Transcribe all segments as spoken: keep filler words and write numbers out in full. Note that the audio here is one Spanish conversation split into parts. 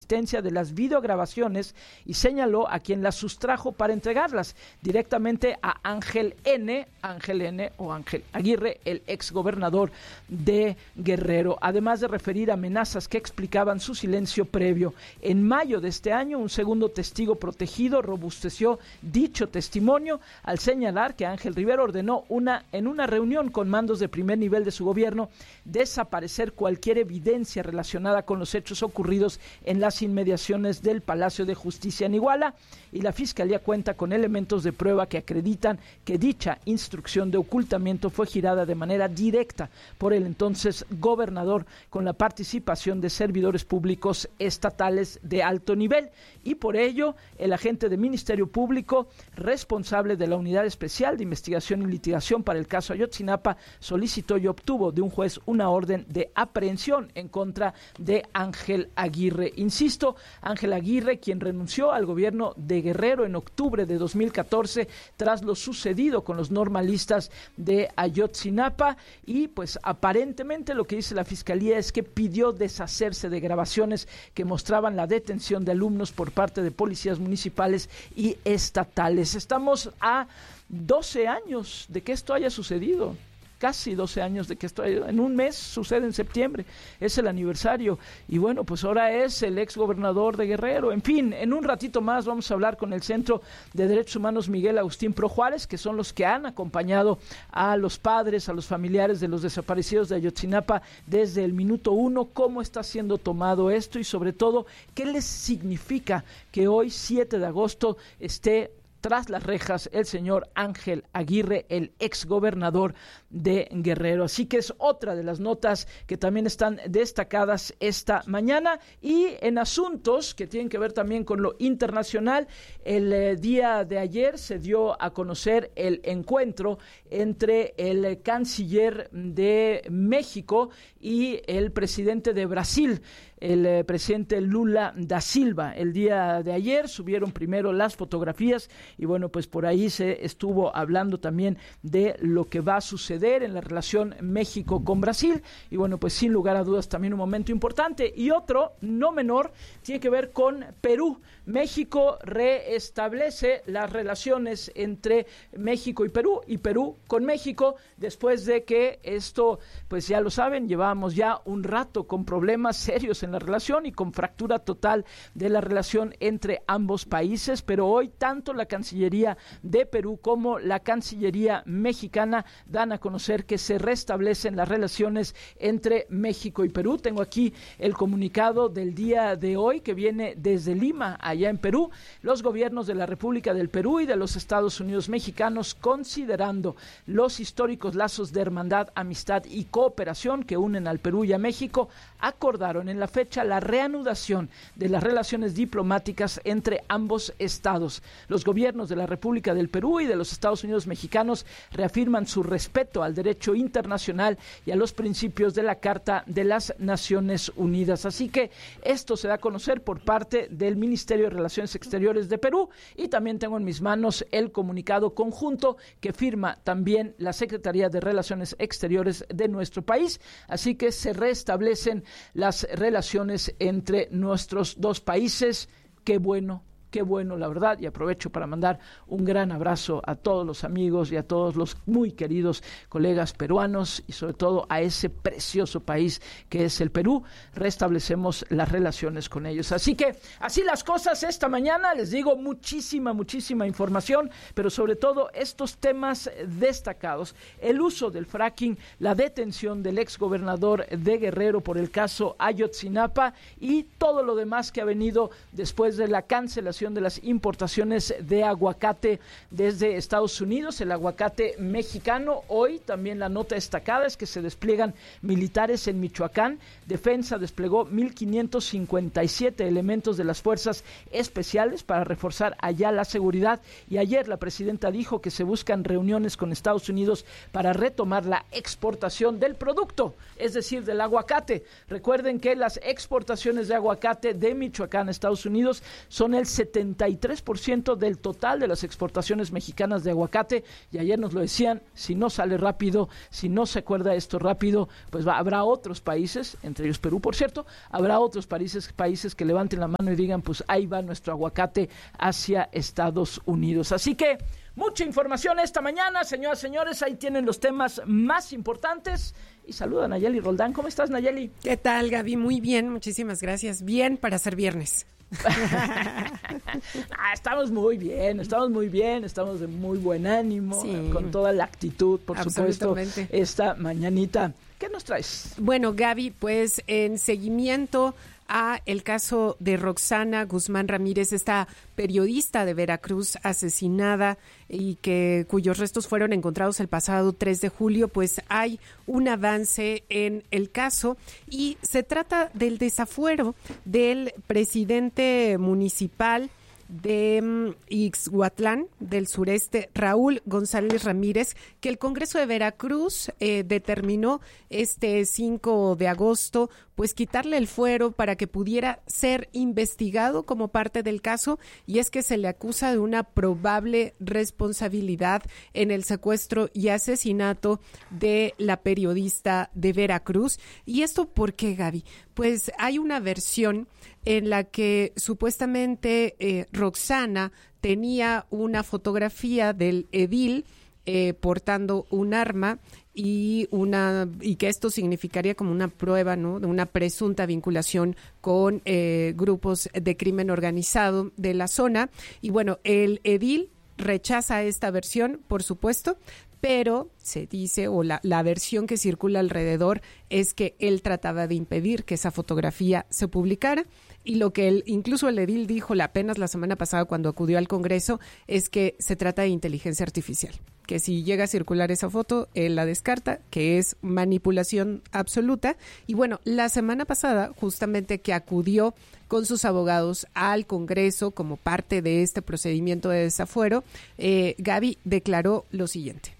existencia de las videograbaciones y señaló a quien las sustrajo para entregarlas directamente a Ángel N., Ángel N. o Ángel Aguirre, el exgobernador de Guerrero, además de referir amenazas que explicaban su silencio previo. En mayo de este año, un segundo testigo protegido robusteció dicho testimonio al señalar que Ángel Rivera ordenó una, en una reunión con mandos de primer nivel de su gobierno desaparecer cualquier evidencia relacionada con los hechos ocurridos en las inmediaciones del Palacio de Justicia en Iguala, y la Fiscalía cuenta con elementos de prueba que acreditan que dicha instrucción de ocultamiento fue girada de manera directa por el entonces gobernador con la participación de servidores públicos estatales de alto nivel, y por ello el agente del Ministerio Público responsable de la Unidad Especial de Investigación y Litigación para el caso Ayotzinapa solicitó y obtuvo de un juez una orden de aprehensión en contra de Ángel Aguirre. Insisto, Ángel Aguirre, quien renunció al gobierno de Guerrero en octubre de dos mil catorce tras lo sucedido con los normalistas de Ayotzinapa, y pues aparentemente lo que dice la Fiscalía es que pidió deshacerse de grabaciones que mostraban la detención de alumnos por parte de policías municipales y estatales. Estamos a doce años de que esto haya sucedido. Casi doce años de que esto, en un mes sucede en septiembre, es el aniversario, y bueno, pues ahora es el ex gobernador de Guerrero. En fin, en un ratito más vamos a hablar con el Centro de Derechos Humanos Miguel Agustín Pro Juárez, que son los que han acompañado a los padres, a los familiares de los desaparecidos de Ayotzinapa desde el minuto uno, cómo está siendo tomado esto y sobre todo, qué les significa que hoy, siete de agosto, esté tras las rejas el señor Ángel Aguirre, el exgobernador de Guerrero. Así que es otra de las notas que también están destacadas esta mañana. Y en asuntos que tienen que ver también con lo internacional, el eh, día de ayer se dio a conocer el encuentro entre el eh, canciller de México y el presidente de Brasil, el eh, presidente Lula da Silva. El día de ayer subieron primero las fotografías y bueno, pues por ahí se estuvo hablando también de lo que va a suceder en la relación México con Brasil, y bueno, pues sin lugar a dudas también un momento importante. Y otro, no menor, tiene que ver con Perú. México reestablece las relaciones entre México y Perú, y Perú con México, después de que esto, pues ya lo saben, llevábamos ya un rato con problemas serios en la relación y con fractura total de la relación entre ambos países, pero hoy tanto la Cancillería de Perú como la Cancillería mexicana dan a conocer que se restablecen las relaciones entre México y Perú. Tengo aquí el comunicado del día de hoy que viene desde Lima, allá en Perú. Los gobiernos de la República del Perú y de los Estados Unidos mexicanos, considerando los históricos lazos de hermandad, amistad y cooperación que unen al Perú y a México, acordaron en la fecha la reanudación de las relaciones diplomáticas entre ambos estados. Los gobiernos de la República del Perú y de los Estados Unidos mexicanos reafirman su respeto al derecho internacional y a los principios de la Carta de las Naciones Unidas. Así que esto se da a conocer por parte del Ministerio de Relaciones Exteriores de Perú, y también tengo en mis manos el comunicado conjunto que firma también la Secretaría de Relaciones Exteriores de nuestro país. Así que se restablecen las relaciones entre nuestros dos países. Qué bueno. Qué bueno, la verdad, y aprovecho para mandar un gran abrazo a todos los amigos y a todos los muy queridos colegas peruanos y sobre todo a ese precioso país que es el Perú. Restablecemos las relaciones con ellos. Así que así las cosas esta mañana, les digo, muchísima, muchísima información, pero sobre todo estos temas destacados. El uso del fracking, la detención del exgobernador de Guerrero por el caso Ayotzinapa y todo lo demás que ha venido después de la cancelación de las importaciones de aguacate desde Estados Unidos, el aguacate mexicano. Hoy también la nota destacada es que se despliegan militares en Michoacán. Defensa desplegó mil quinientos cincuenta y siete elementos de las fuerzas especiales para reforzar allá la seguridad, y ayer la presidenta dijo que se buscan reuniones con Estados Unidos para retomar la exportación del producto, es decir, del aguacate. Recuerden que las exportaciones de aguacate de Michoacán a Estados Unidos son el setenta setenta y tres por ciento del total de las exportaciones mexicanas de aguacate, y ayer nos lo decían, si no sale rápido, si no se acuerda esto rápido, pues va, habrá otros países, entre ellos Perú, por cierto, habrá otros países, países que levanten la mano y digan, pues ahí va nuestro aguacate hacia Estados Unidos. Así que mucha información esta mañana, señoras y señores, ahí tienen los temas más importantes. Y saluda a Nayeli Roldán. ¿Cómo estás, Nayeli? ¿Qué tal, Gaby? Muy bien, muchísimas gracias. Bien para ser viernes. ah, estamos muy bien, estamos muy bien, estamos de muy buen ánimo, sí, con toda la actitud, por supuesto, esta mañanita. ¿Qué nos traes? Bueno, Gaby, pues en seguimiento a el caso de Roxana Guzmán Ramírez, esta periodista de Veracruz asesinada y que cuyos restos fueron encontrados el pasado tres de julio, pues hay un avance en el caso y se trata del desafuero del presidente municipal de um, Ixhuatlán del sureste, Raúl González Ramírez, que el Congreso de Veracruz eh, determinó este cinco de agosto pues quitarle el fuero para que pudiera ser investigado como parte del caso, y es que se le acusa de una probable responsabilidad en el secuestro y asesinato de la periodista de Veracruz. ¿Y esto por qué, Gaby? Pues hay una versión en la que supuestamente eh, Roxana tenía una fotografía del edil eh, portando un arma y una y que esto significaría como una prueba, ¿no?, de una presunta vinculación con eh, grupos de crimen organizado de la zona. Y bueno, el edil rechaza esta versión, por supuesto, pero se dice, o la, la versión que circula alrededor es que él trataba de impedir que esa fotografía se publicara. Y lo que él, incluso el edil dijo apenas la semana pasada cuando acudió al Congreso, es que se trata de inteligencia artificial, que si llega a circular esa foto, él la descarta, que es manipulación absoluta. Y bueno, la semana pasada, justamente que acudió con sus abogados al Congreso como parte de este procedimiento de desafuero, eh, Gaby declaró lo siguiente.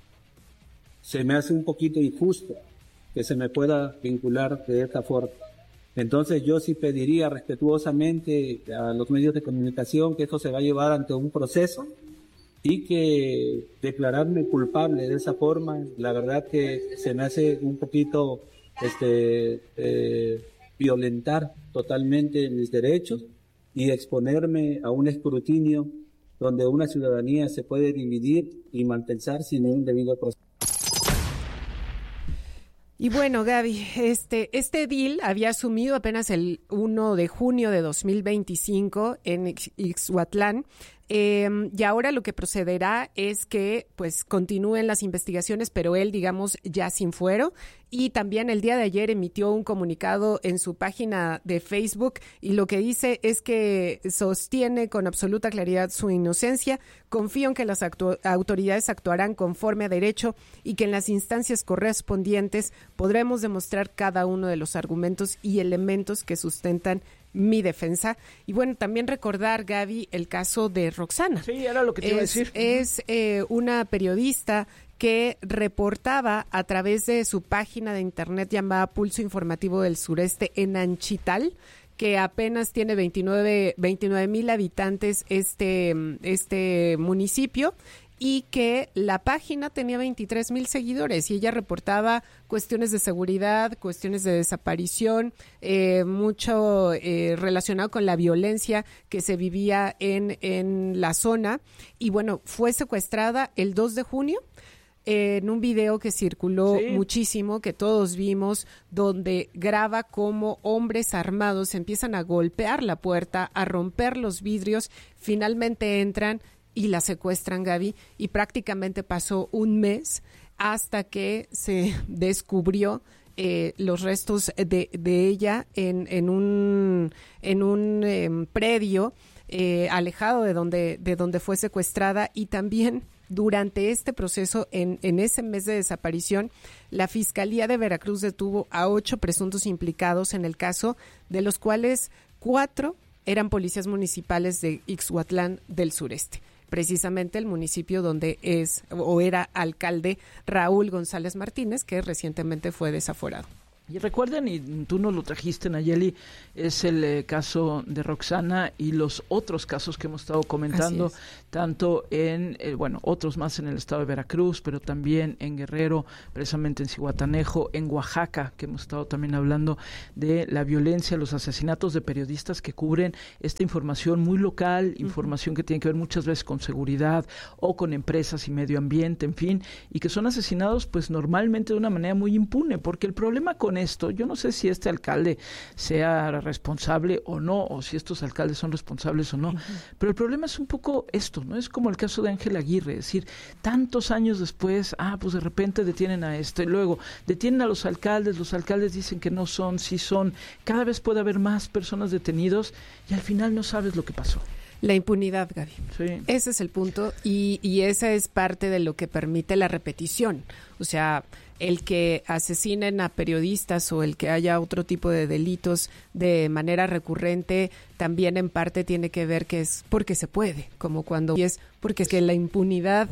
Se me hace un poquito injusto que se me pueda vincular de esta forma. Entonces yo sí pediría respetuosamente a los medios de comunicación que esto se va a llevar ante un proceso y que declararme culpable de esa forma, la verdad que se me hace un poquito este, eh, violentar totalmente mis derechos y exponerme a un escrutinio donde una ciudadanía se puede dividir y mantener sin un debido proceso. Y bueno, Gaby, este, este edil había asumido apenas el primero de junio de dos mil veinticinco en Ixhuatlán. Eh, y ahora lo que procederá es que pues continúen las investigaciones, pero él, digamos, ya sin fuero. Y también el día de ayer emitió un comunicado en su página de Facebook y lo que dice es que sostiene con absoluta claridad su inocencia, confío en que las actu- autoridades actuarán conforme a derecho y que en las instancias correspondientes podremos demostrar cada uno de los argumentos y elementos que sustentan mi defensa. Y bueno, también recordar, Gaby, el caso de Roxana. Sí, era lo que te es, iba a decir. Es eh, una periodista que reportaba a través de su página de internet llamada Pulso Informativo del Sureste en Anchital, que apenas tiene veintinueve mil habitantes este, este municipio, y que la página tenía veintitrés mil seguidores y ella reportaba cuestiones de seguridad, cuestiones de desaparición, eh, mucho eh, relacionado con la violencia que se vivía en, en la zona. Y bueno, fue secuestrada el dos de junio. En un video que circuló sí. muchísimo, que todos vimos, donde graba cómo hombres armados empiezan a golpear la puerta, a romper los vidrios, finalmente entran y la secuestran, Gaby, y prácticamente pasó un mes hasta que se descubrió eh, los restos de, de ella en, en un, en un eh, predio eh, alejado de donde, de donde fue secuestrada. Y también durante este proceso, en, en ese mes de desaparición, la Fiscalía de Veracruz detuvo a ocho presuntos implicados en el caso, de los cuales cuatro eran policías municipales de Ixhuatlán del Sureste, precisamente el municipio donde es o era alcalde Raúl González Martínez, que recientemente fue desaforado. Y recuerden, y tú nos lo trajiste, Nayeli, es el eh, caso de Roxana y los otros casos que hemos estado comentando, tanto en, eh, bueno, otros más en el estado de Veracruz, pero también en Guerrero, precisamente en Zihuatanejo, en Oaxaca, que hemos estado también hablando de la violencia, los asesinatos de periodistas que cubren esta información muy local, información uh-huh. que tiene que ver muchas veces con seguridad o con empresas y medio ambiente, en fin, y que son asesinados pues normalmente de una manera muy impune, porque el problema con esto, yo no sé si este alcalde sea responsable o no, o si estos alcaldes son responsables o no, uh-huh. pero el problema es un poco esto, ¿no? Es como el caso de Ángel Aguirre, es decir, tantos años después, ah, pues de repente detienen a este, luego detienen a los alcaldes, los alcaldes dicen que no son, sí son, cada vez puede haber más personas detenidos y al final no sabes lo que pasó. La impunidad, Gaby. Sí. Ese es el punto y, y esa es parte de lo que permite la repetición. O sea, el que asesinen a periodistas o el que haya otro tipo de delitos de manera recurrente también en parte tiene que ver que es porque se puede, como cuando y es porque es que la impunidad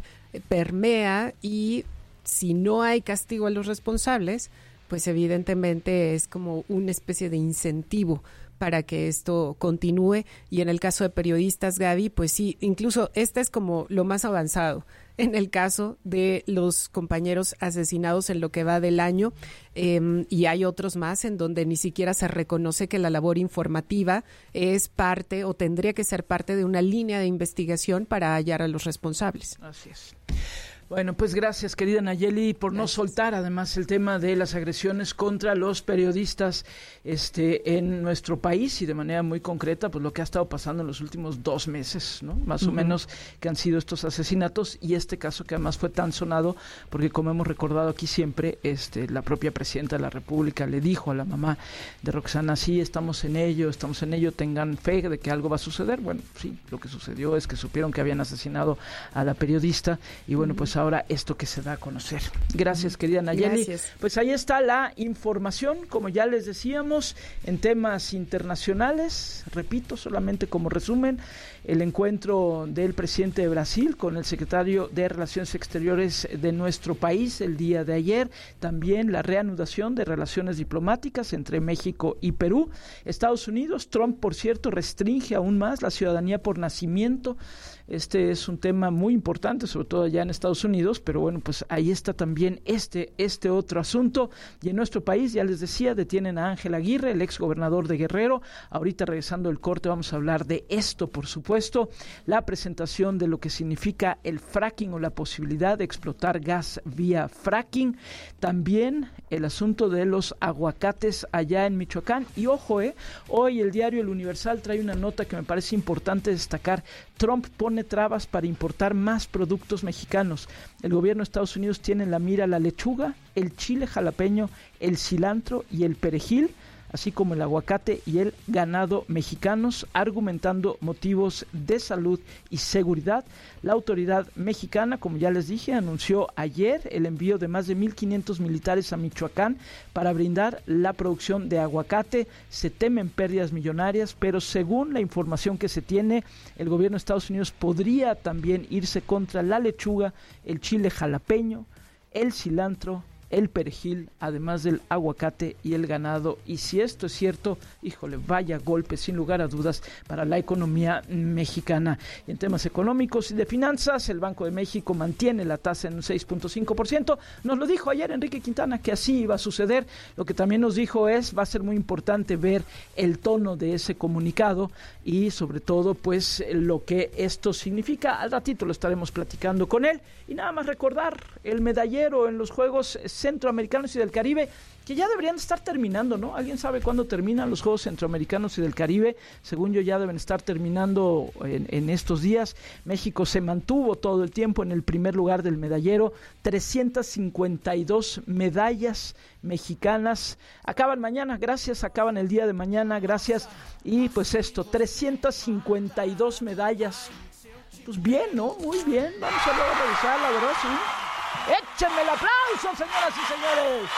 permea y si no hay castigo a los responsables, pues evidentemente es como una especie de incentivo para que esto continúe y en el caso de periodistas, Gaby, pues sí, incluso este es como lo más avanzado en el caso de los compañeros asesinados en lo que va del año eh, y hay otros más en donde ni siquiera se reconoce que la labor informativa es parte o tendría que ser parte de una línea de investigación para hallar a los responsables. Así es. Bueno, pues gracias, querida Nayeli, por gracias. no soltar además el tema de las agresiones contra los periodistas este, en nuestro país y de manera muy concreta, pues lo que ha estado pasando en los últimos dos meses, ¿no? Más uh-huh. o menos que han sido estos asesinatos y este caso que además fue tan sonado porque como hemos recordado aquí siempre, este, la propia presidenta de la República le dijo a la mamá de Roxana, sí, estamos en ello, estamos en ello, tengan fe de que algo va a suceder. Bueno, sí, lo que sucedió es que supieron que habían asesinado a la periodista y bueno, uh-huh. pues ahora esto que se da a conocer. Gracias, querida Nayeli. Gracias. Pues ahí está la información, como ya les decíamos, en temas internacionales. Repito, solamente como resumen, el encuentro del presidente de Brasil con el secretario de Relaciones Exteriores de nuestro país el día de ayer. También la reanudación de relaciones diplomáticas entre México y Perú. Estados Unidos, Trump, por cierto, restringe aún más la ciudadanía por nacimiento. Este es un tema muy importante, sobre todo allá en Estados Unidos, pero bueno, pues ahí está también este, este otro asunto. Y en nuestro país, ya les decía, detienen a Ángel Aguirre, el ex gobernador de Guerrero. Ahorita regresando del corte vamos a hablar de esto, por supuesto, la presentación de lo que significa el fracking o la posibilidad de explotar gas vía fracking. También el asunto de los aguacates allá en Michoacán. Y ojo, eh, hoy el diario El Universal trae una nota que me parece importante destacar. Trump pone trabas para importar más productos mexicanos. El gobierno de Estados Unidos tiene en la mira la lechuga, el chile jalapeño, el cilantro y el perejil, así como el aguacate y el ganado mexicanos, argumentando motivos de salud y seguridad. La autoridad mexicana, como ya les dije, anunció ayer el envío de más de mil quinientos militares a Michoacán para brindar la producción de aguacate. Se temen pérdidas millonarias, pero según la información que se tiene, el gobierno de Estados Unidos podría también irse contra la lechuga, el chile jalapeño, el cilantro, el perejil, además del aguacate y el ganado. Y si esto es cierto, híjole, vaya golpe sin lugar a dudas para la economía mexicana. Y en temas económicos y de finanzas, el Banco de México mantiene la tasa en un seis punto cinco por ciento. Nos lo dijo ayer Enrique Quintana que así iba a suceder. Lo que también nos dijo es, va a ser muy importante ver el tono de ese comunicado y sobre todo pues lo que esto significa. Al ratito lo estaremos platicando con él. Y nada más recordar el medallero en los Juegos Centroamericanos y del Caribe, que ya deberían estar terminando, ¿no? ¿Alguien sabe cuándo terminan los Juegos Centroamericanos y del Caribe? Según yo ya deben estar terminando en, en estos días. México se mantuvo todo el tiempo en el primer lugar del medallero, trescientas cincuenta y dos medallas mexicanas. Acaban mañana, gracias, acaban el día de mañana, gracias. Y pues esto, trescientas cincuenta y dos medallas. Pues bien, ¿no? Muy bien, vamos a luego revisar, la verdad, sí. ¡Échenme el aplauso, señoras y señores!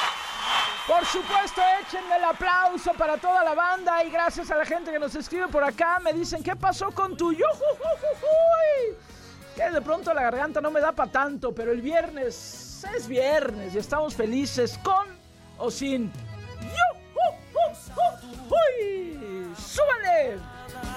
Por supuesto, échenme el aplauso para toda la banda y gracias a la gente que nos escribe por acá. Me dicen, ¿qué pasó con tu yujujujujuy? Que de pronto la garganta no me da para tanto, pero el viernes es viernes y estamos felices con o sin